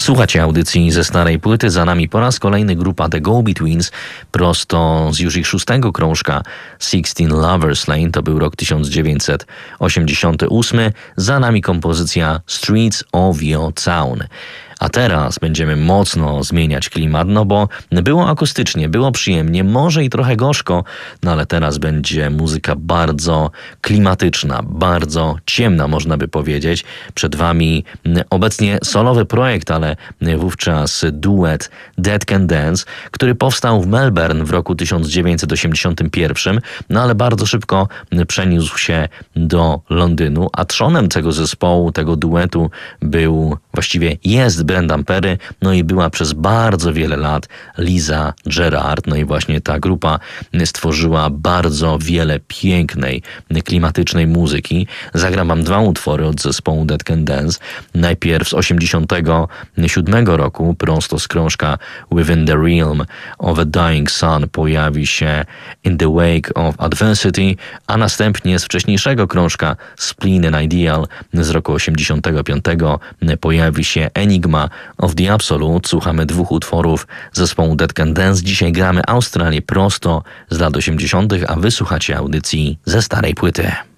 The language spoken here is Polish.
Słuchacie audycji ze starej płyty, za nami po raz kolejny grupa The Go-Betweens, prosto z już ich 6. krążka 16 Lovers Lane, to był rok 1988, za nami kompozycja Streets of Your Town. A teraz będziemy mocno zmieniać klimat, no bo było akustycznie, było przyjemnie, może i trochę gorzko, no ale teraz będzie muzyka bardzo klimatyczna, bardzo ciemna, można by powiedzieć. Przed wami obecnie solowy projekt, ale wówczas duet Dead Can Dance, który powstał w Melbourne w roku 1981, no ale bardzo szybko przeniósł się do Londynu, a trzonem tego zespołu, tego duetu właściwie jest Brendan Perry, no i była przez bardzo wiele lat Liza Gerard. No i właśnie ta grupa stworzyła bardzo wiele pięknej, klimatycznej muzyki. Zagram wam 2 utwory od zespołu Dead Can Dance. Najpierw z 1987 roku, prosto z krążka Within the Realm of a Dying Sun pojawi się In the Wake of Adversity, a następnie z wcześniejszego krążka Spleen and Ideal z roku 1985 pojawi się Enigma of the Absolute. Słuchamy 2 utworów zespołu Dead Can Dance. Dzisiaj gramy Australię prosto z lat 80., a wysłuchacie audycji ze starej płyty.